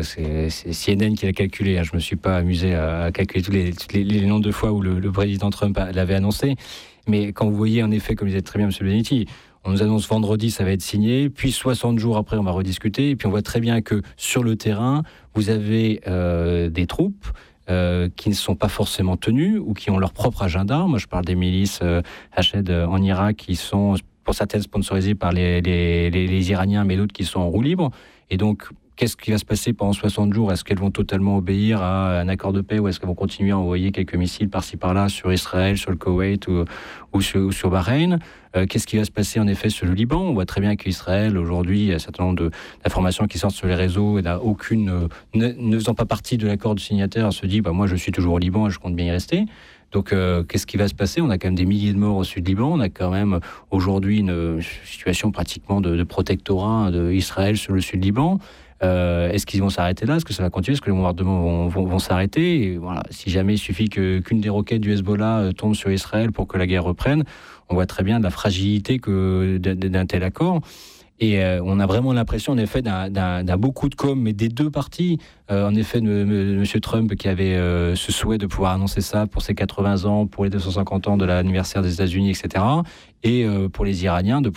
c'est CNN qui l'a calculé. Je me suis pas amusé à calculer tous les nombres de fois où le président Trump l'avait annoncé. Mais quand vous voyez, en effet, comme disait très bien M. Benetti, on nous annonce vendredi, ça va être signé, puis 60 jours après, on va rediscuter, et puis on voit très bien que sur le terrain, vous avez des troupes qui ne sont pas forcément tenues ou qui ont leur propre agenda. Moi, je parle des milices Hached en Irak qui sont, pour certaines, sponsorisées par les Iraniens, mais d'autres qui sont en roue libre. Et donc, qu'est-ce qui va se passer pendant 60 jours ? Est-ce qu'elles vont totalement obéir à un accord de paix ou est-ce qu'elles vont continuer à envoyer quelques missiles par-ci par-là sur Israël, sur le Koweït ou sur Bahreïn ? Qu'est-ce qui va se passer en effet sur le Liban ? On voit très bien qu'Israël, aujourd'hui, il y a un certain nombre d'informations qui sortent sur les réseaux et ne faisant pas partie de l'accord de signataire, se dit moi je suis toujours au Liban et je compte bien y rester. Donc, qu'est-ce qui va se passer ? On a quand même des milliers de morts au sud Liban. On a quand même aujourd'hui une situation pratiquement de protectorat d'Israël sur le sud Liban. Est-ce qu'ils vont s'arrêter là ? Est-ce que ça va continuer ? Est-ce que les bombardements vont s'arrêter ? Et voilà, si jamais il suffit qu'une des roquettes du Hezbollah tombe sur Israël pour que la guerre reprenne, on voit très bien la fragilité d'un tel accord. Et on a vraiment l'impression, en effet, d'un beau coup de com', mais des deux parties. En effet, M. Trump qui avait ce souhait de pouvoir annoncer ça pour ses 80 ans, pour les 250 ans de l'anniversaire des États-Unis, etc. Et pour les Iraniens, de